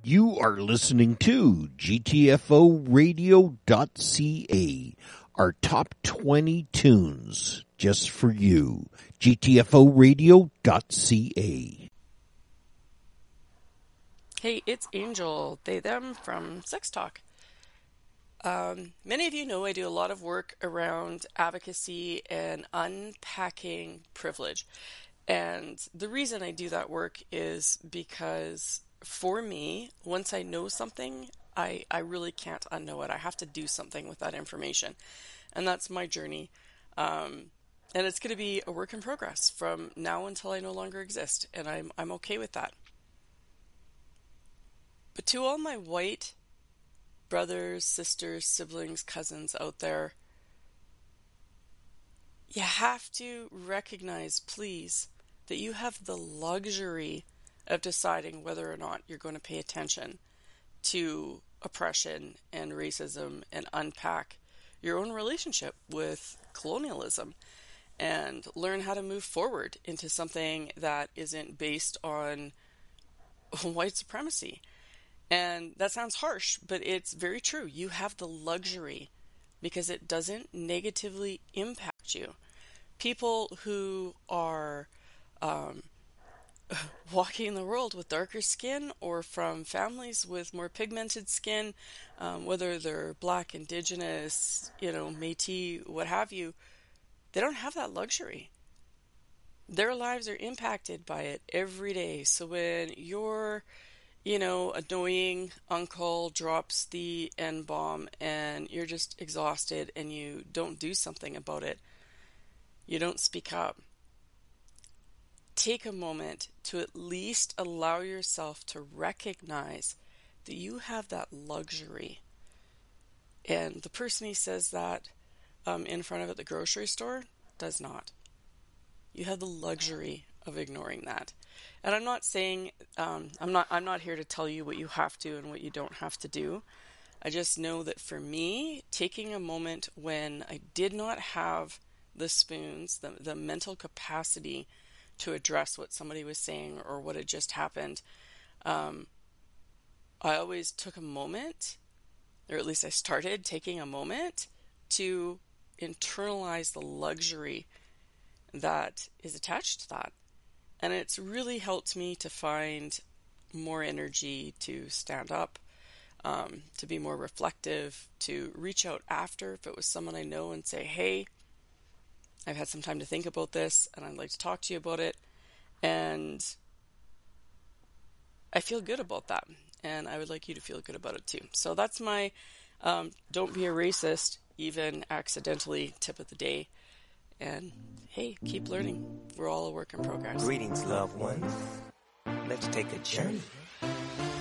You are listening to GTFOradio.ca, our top 20 tunes just for you. GTFOradio.ca. Hey, it's Angel, they, them from Sex Talk. Many of you know I do a lot of work around advocacy and unpacking privilege. And the reason I do that work is because for me, once I know something, I really can't unknow it. I have to do something with that information. And that's my journey. And it's going to be a work in progress from now until I no longer exist. And I'm okay with that. But to all my white brothers, sisters, siblings, cousins out there, you have to recognize, please, that you have the luxury of deciding whether or not you're going to pay attention to oppression and racism and unpack your own relationship with colonialism and learn how to move forward into something that isn't based on white supremacy. And that sounds harsh, but it's very true. You have the luxury because it doesn't negatively impact you. People who are walking the world with darker skin or from families with more pigmented skin, whether they're Black, Indigenous, Métis, what have you, they don't have that luxury. Their lives are impacted by it every day. So when your annoying uncle drops the N-bomb and you're just exhausted and you don't do something about it, you don't speak up, take a moment to at least allow yourself to recognize that you have that luxury. And the person who says that in front of at the grocery store does not. You have the luxury of ignoring that. And I'm not saying I'm not here to tell you what you have to and what you don't have to do. I just know that for me, taking a moment when I did not have the spoons, the mental capacity to address what somebody was saying or what had just happened, I always took a moment, or at least I started taking a moment to internalize the luxury that is attached to that. And it's really helped me to find more energy to stand up, to be more reflective, to reach out after if it was someone I know and say, hey, I've had some time to think about this and I'd like to talk to you about it. And I feel good about that. And I would like you to feel good about it too. So that's my don't be a racist, even accidentally, tip of the day. And hey, keep learning. We're all a work in progress. Greetings, loved ones. Let's take a journey